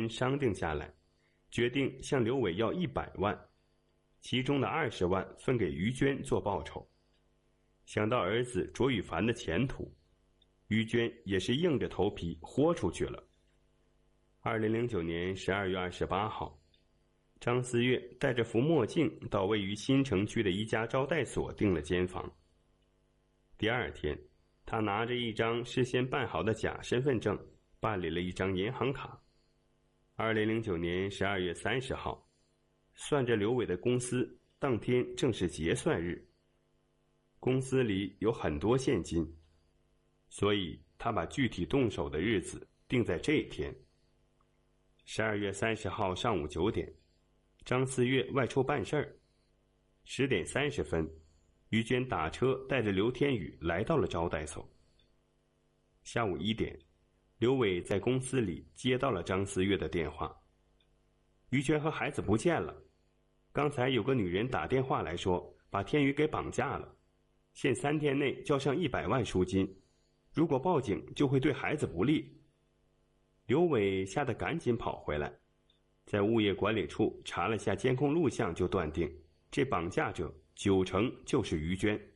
商定下来，决定向刘伟要100万，其中的20万分给于娟做报酬。想到儿子卓宇凡的前途，于娟也是硬着头皮豁出去了。2009年12月28号，张思月戴着副墨镜到位于新城区的一家招待所订了间房。第二天，他拿着一张事先办好的假身份证，办理了一张银行卡。2009年12月30号，算着刘伟的公司，当天正是结算日。公司里有很多现金，所以他把具体动手的日子定在这一天。12月30号上午9点，张思月外出办事儿。10点30分，于娟打车带着刘天宇来到了招待所。下午1点，刘伟在公司里接到了张思月的电话。于娟和孩子不见了，刚才有个女人打电话来说把天宇给绑架了，限3天内交上100万赎金，如果报警就会对孩子不利。刘伟吓得赶紧跑回来，在物业管理处查了下监控录像，就断定这绑架者90%就是于娟。